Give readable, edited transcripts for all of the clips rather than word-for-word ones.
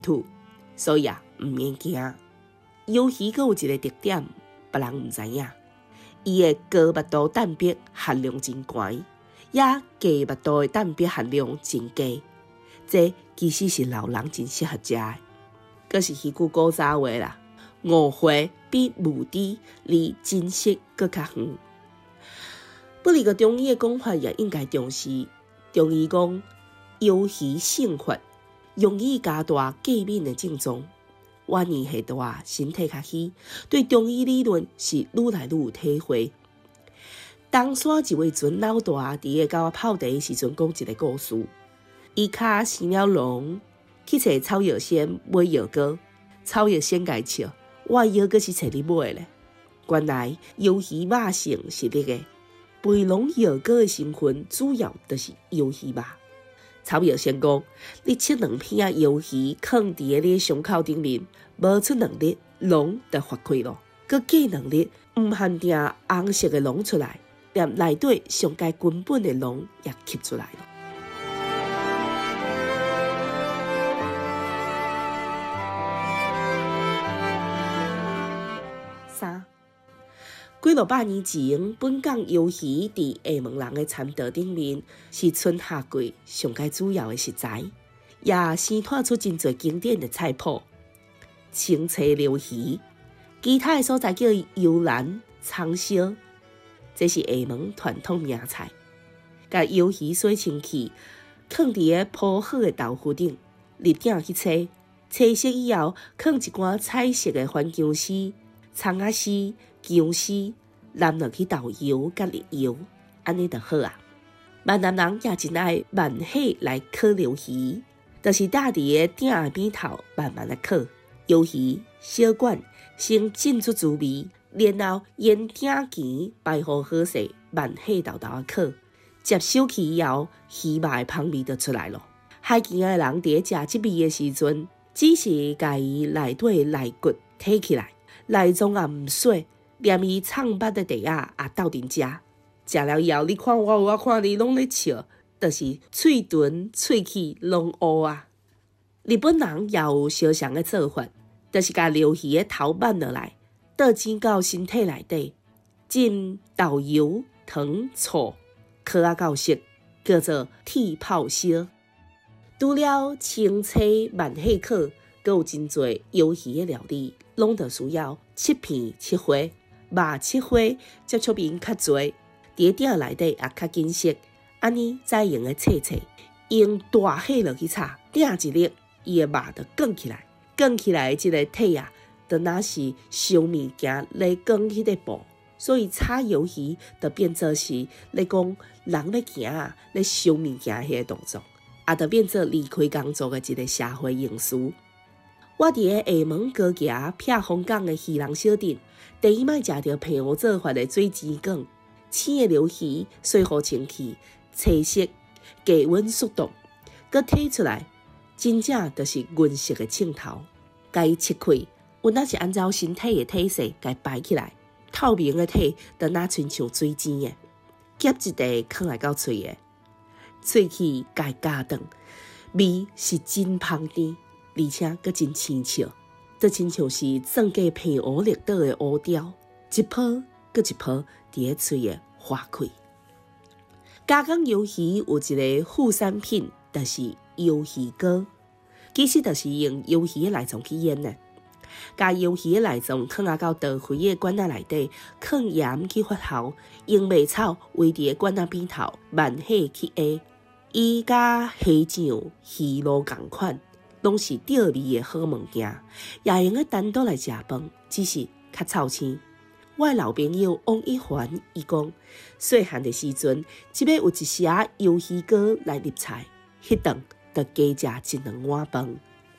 土，所以毋免惊。鱿鱼阁有一个特点，别人毋知影，伊的高密度蛋白含量真高，也低密度的蛋白含量真低。这其实是老人真适合食的。阁是迄句古早话啦，误会比误知离真实阁较远。不离个中医的讲法也应该重视。中医讲，鱿鱼性发，容易加大过敏的症状，原因系大，身体较虚。对中医理论是愈来愈有体会。东山一位尊老大伫个甲我泡茶的时阵讲一个故事，伊脚生了脓，去找草药仙买药膏，草药仙甲伊笑，我药膏是找你买咧。原来鱿鱼肉性是绿的，肥龙药膏的成分主要就是鱿鱼肉。草药仙讲，你切2片鱿鱼放伫你的伤口顶面，无出2日，脓就发开咯。搁过2日，毋限定红色的脓出来，连内底上该根本的脓也吸出来了。3几落百年前，本港鱿鱼伫厦门人的餐桌顶面，是春夏季上该主要的食材，也生产出真侪经典的菜谱。清菜溜鱼，其他的所在叫油兰、葱烧，这是厦门传统名菜。甲鱿鱼洗清气，放伫个铺好的豆腐顶，立鼎去炒，炒熟以后，放一罐彩色的番姜丝、葱仔丝、姜丝，淋落去豆油甲热油，安尼就好啊。闽南人也真爱慢火来烤鱿鱼，就是搭伫个鼎的边头慢慢来烤。鱿鱼小管先浸出滋味，然后沿鼎前摆好好势，慢火豆豆啊烤。接收起以后，鱼肉的香味就出来了。海墘的人伫食这味的时阵，只是甲伊内底内骨摕起来，内脏也毋洗，连伊葱捌的地啊也斗阵食。食了以后，你看我看你拢咧笑，就是喙唇喙齿拢乌啊。日本人也有相像的做法，就是甲鱿鱼的头挽落来，倒进到身体内底，浸豆油、糖、醋，烤啊到熟，叫做铁炮烧。除了清菜慢火烤，阁有真侪鱿鱼的料理，拢着需要切片切花，肉切花，接触面较侪，伫鼎内底也较紧熟，安尼才用的切切，用大火落去炒，鼎一热，伊的肉就卷起来，卷起来的这个体啊，就若是烧物件咧卷迄个布，所以炒鱿鱼就变做是咧讲人咧行啊，咧烧物件迄个动作，也就变做离开工作的一个社会用词。我伫个厦门高架撇风港的鱼人小店，第一摆食到配合做法的水煎粿，青的鱿鱼水好清气，脆色，低温速冻，佮摕出来，真正就是nguyên色的镜头。甲伊切开，有那是按照身体的体势甲摆起来，透明的体就那亲像水煎的，夹一块放来到嘴的，喙齿甲加长，味是真香甜。而且阁真清笑，这亲像是装过片乌绿岛的乌雕，一泡阁一泡伫个嘴的化开。加工鱿鱼有一个副产品，就是鱿鱼膏，其实就是用鱿鱼的内脏去腌的。把鱿鱼的内脏放到倒开的管仔内底，放盐去发酵，用麦草围伫个管仔边头，慢火去下。伊甲虾酱、鱼露同款。拢是调味的好物件，也用个单独来食饭，只是较臭青。我的老朋友王一环伊讲，细汉的时阵，即要有一匙鱿鱼膏来入菜，迄顿就加食1-2碗饭。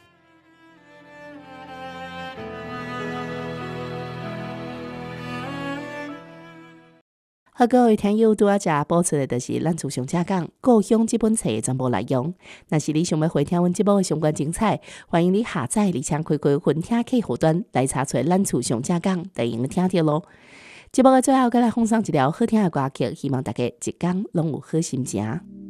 好，各位听友拄仔遮播出的，就是咱厝上正讲故乡这本册的全部内容。若是你想要回听阮节目的相关精彩，欢迎你下载而且开分听客户端来查找咱厝上正讲，就用听到咯。节目的最后，再来奉上一条好听的歌曲，希望大家一天拢有好心情。